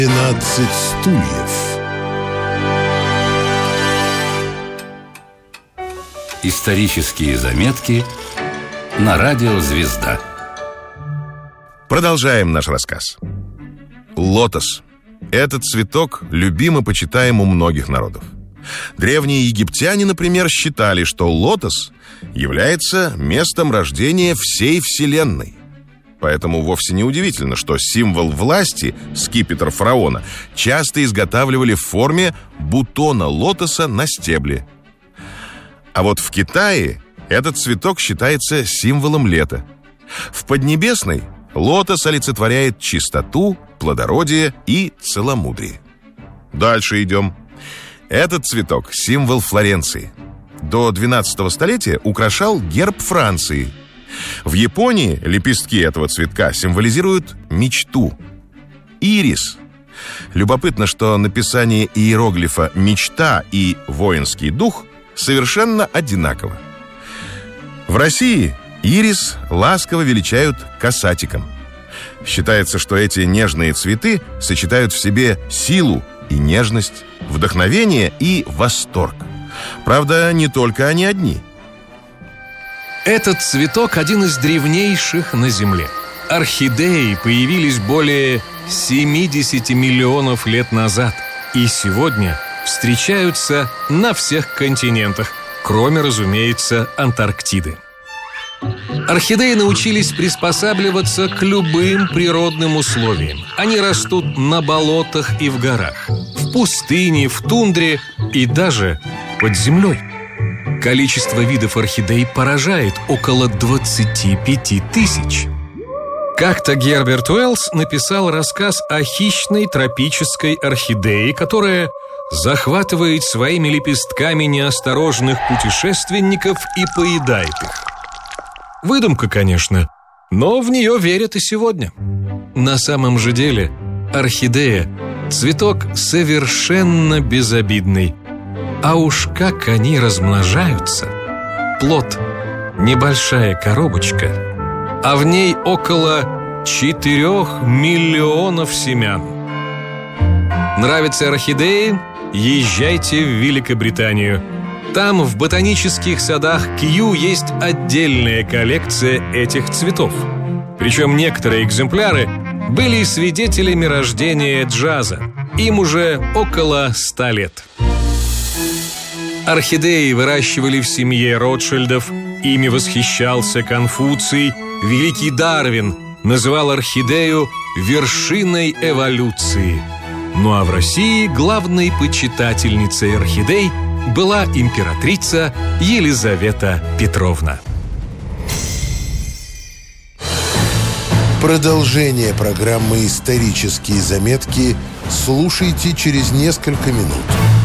12 стульев. Исторические заметки на радио «Звезда». Продолжаем наш рассказ. Лотос. Этот цветок любим и почитаем у многих народов. Древние египтяне, например, считали, что лотос является местом рождения всей Вселенной. Поэтому вовсе не удивительно, что символ власти, скипетр фараона, часто изготавливали в форме бутона лотоса на стебле. А вот в Китае этот цветок считается символом лета. В Поднебесной лотос олицетворяет чистоту, плодородие и целомудрие. Дальше идем. Этот цветок – символ Флоренции. До 12 столетия украшал герб Франции. В Японии лепестки этого цветка символизируют мечту. Ирис. Любопытно, что написание иероглифа «мечта» и «воинский дух» совершенно одинаково. В России ирис ласково величают касатиком. Считается, что эти нежные цветы сочетают в себе силу и нежность, вдохновение и восторг. Правда, не только они одни. Этот цветок один из древнейших на Земле. Орхидеи появились более 70 миллионов лет назад и сегодня встречаются на всех континентах, кроме, разумеется, Антарктиды. Орхидеи научились приспосабливаться к любым природным условиям. Они растут на болотах и в горах, в пустыне, в тундре и даже под землей. Количество видов орхидей поражает – около 25 тысяч. Как-то Герберт Уэллс написал рассказ о хищной тропической орхидее, которая захватывает своими лепестками неосторожных путешественников и поедает их. Выдумка, конечно, но в нее верят и сегодня. На самом же деле орхидея – цветок совершенно безобидный. А уж как они размножаются! Плод – небольшая коробочка, а в ней около 4 миллионов семян. Нравятся орхидеи? Езжайте в Великобританию. Там, в ботанических садах Кью, есть отдельная коллекция этих цветов. Причем некоторые экземпляры были свидетелями рождения джаза. Им уже около 100 лет. Орхидеи выращивали в семье Ротшильдов. Ими восхищался Конфуций. Великий Дарвин называл орхидею вершиной эволюции. Ну а в России главной почитательницей орхидей была императрица Елизавета Петровна. Продолжение программы «Исторические заметки» слушайте через несколько минут.